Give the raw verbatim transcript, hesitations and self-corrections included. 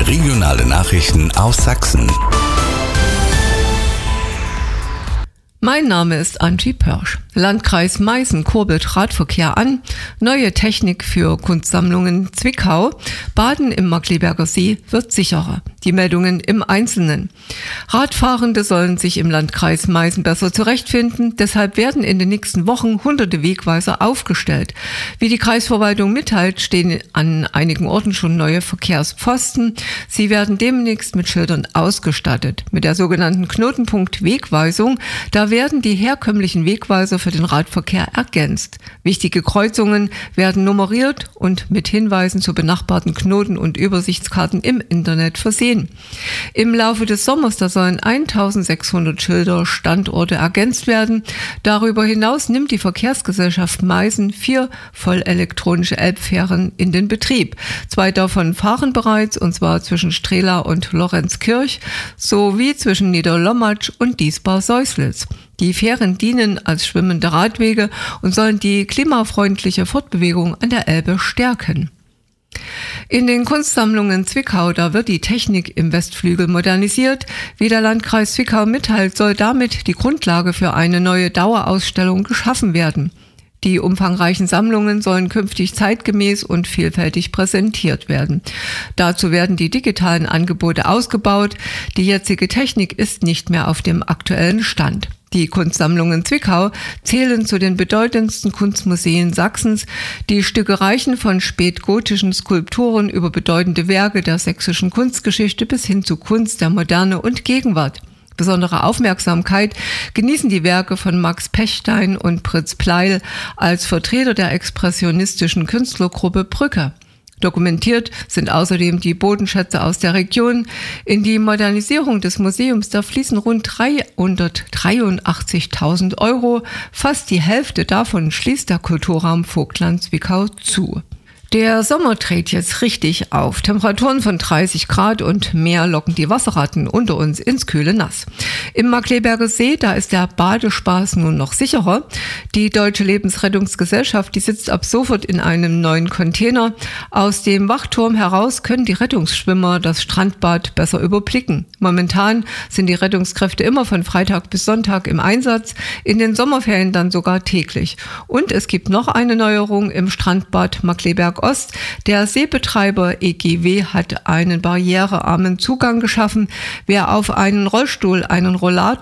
Regionale Nachrichten aus Sachsen. Mein Name ist Angie Pörsch. Landkreis Meißen kurbelt Radverkehr an, neue Technik für Kunstsammlungen Zwickau, Baden im Markkleeberger See wird sicherer. Die Meldungen im Einzelnen. Radfahrende sollen sich im Landkreis Meißen besser zurechtfinden, deshalb werden in den nächsten Wochen hunderte Wegweiser aufgestellt. Wie die Kreisverwaltung mitteilt, stehen an einigen Orten schon neue Verkehrspfosten. Sie werden demnächst mit Schildern ausgestattet. Mit der sogenannten Knotenpunkt-Wegweisung, da werden die herkömmlichen Wegweiser für den Radverkehr ergänzt. Wichtige Kreuzungen werden nummeriert und mit Hinweisen zu benachbarten Knoten und Übersichtskarten im Internet versehen. Im Laufe des Sommers, da sollen eintausendsechshundert Schilder, Standorte ergänzt werden. Darüber hinaus nimmt die Verkehrsgesellschaft Meißen vier vollelektronische Elbfähren in den Betrieb. Zwei davon fahren bereits, und zwar zwischen Strehla und Lorenzkirch sowie zwischen Niederlommatsch und Diesbar-Säuslitz. Die Fähren dienen als schwimmende Radwege und sollen die klimafreundliche Fortbewegung an der Elbe stärken. In den Kunstsammlungen Zwickau, da wird die Technik im Westflügel modernisiert. Wie der Landkreis Zwickau mitteilt, soll damit die Grundlage für eine neue Dauerausstellung geschaffen werden. Die umfangreichen Sammlungen sollen künftig zeitgemäß und vielfältig präsentiert werden. Dazu werden die digitalen Angebote ausgebaut. Die jetzige Technik ist nicht mehr auf dem aktuellen Stand. Die Kunstsammlungen Zwickau zählen zu den bedeutendsten Kunstmuseen Sachsens. Die Stücke reichen von spätgotischen Skulpturen über bedeutende Werke der sächsischen Kunstgeschichte bis hin zu Kunst der Moderne und Gegenwart. Besondere Aufmerksamkeit genießen die Werke von Max Pechstein und Fritz Pleil als Vertreter der expressionistischen Künstlergruppe Brücke. Dokumentiert sind außerdem die Bodenschätze aus der Region. In die Modernisierung des Museums da fließen rund dreihundertdreiundachtzigtausend Euro. Fast die Hälfte davon schließt der Kulturraum Vogtland Zwickau zu. Der Sommer dreht jetzt richtig auf. Temperaturen von dreißig Grad und mehr locken die Wasserratten unter uns ins kühle Nass. Im Markkleeberger See, da ist der Badespaß nun noch sicherer. Die Deutsche Lebensrettungsgesellschaft, die sitzt ab sofort in einem neuen Container. Aus dem Wachturm heraus können die Rettungsschwimmer das Strandbad besser überblicken. Momentan sind die Rettungskräfte immer von Freitag bis Sonntag im Einsatz, in den Sommerferien dann sogar täglich. Und es gibt noch eine Neuerung im Strandbad Markkleeberg Ost. Der Seebetreiber E G W hat einen barrierearmen Zugang geschaffen. Wer auf einen Rollstuhl, einen Rollator